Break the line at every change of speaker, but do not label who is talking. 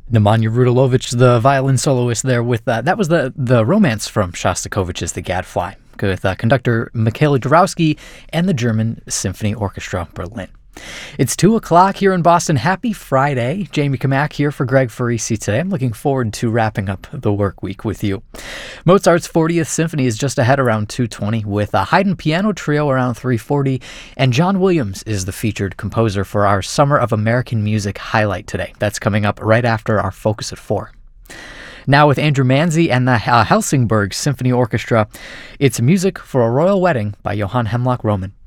Nemanja Rudilovic, the violin soloist there with that was the romance from Shostakovich's The Gadfly with conductor Mikhail Dorowski and the German Symphony Orchestra Berlin. It's 2 o'clock here in Boston. Happy Friday. Jamie Kamak here for Greg Farisi today. I'm looking forward to wrapping up the work week with you. Mozart's 40th Symphony is just ahead around 2:20 with a Haydn Piano Trio around 3:40, and John Williams is the featured composer for our Summer of American Music highlight today. That's coming up right after our Focus at 4. Now with Andrew Manzi and the Helsingborg Symphony Orchestra, it's Music for a Royal Wedding by Johann Hemlock Roman.